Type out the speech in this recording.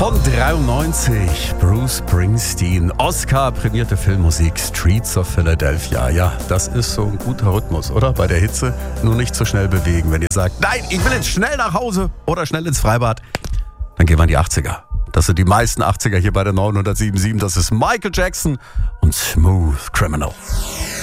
Von 93, Bruce Springsteen, Oscar-prämierte Filmmusik, Streets of Philadelphia. Ja, das ist so ein guter Rhythmus, oder? Bei der Hitze nur nicht so schnell bewegen. Wenn ihr sagt, nein, ich will jetzt schnell nach Hause oder schnell ins Freibad, dann gehen wir in die 80er. Das sind die meisten 80er hier bei der 907.7. Das ist Michael Jackson und Smooth Criminal.